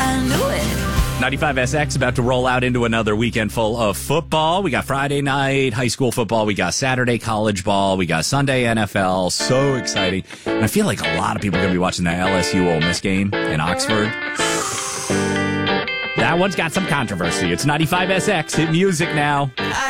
I knew it. 95SX about to roll out into another weekend full of football. We got Friday night high school football. We got Saturday college ball. We got Sunday NFL. So exciting. And I feel like a lot of people are going to be watching the LSU Ole Miss game in Oxford. That one's got some controversy. It's 95SX. Hit music now.